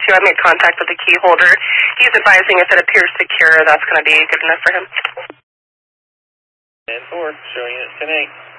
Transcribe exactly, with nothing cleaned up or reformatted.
I made contact with the key holder. He's advising if it appears secure, that's going to be good enough for him. ten four, showing it ten eight.